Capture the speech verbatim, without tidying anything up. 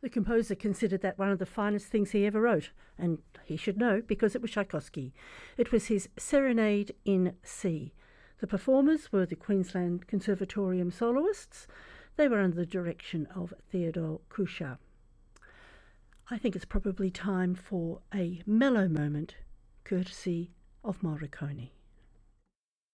The composer considered that one of the finest things he ever wrote, and he should know because it was Tchaikovsky. It was his Serenade in C. The performers were the Queensland Conservatorium soloists. They were under the direction of Theodore Kuchar. I think it's probably time for a mellow moment, courtesy of Morricone.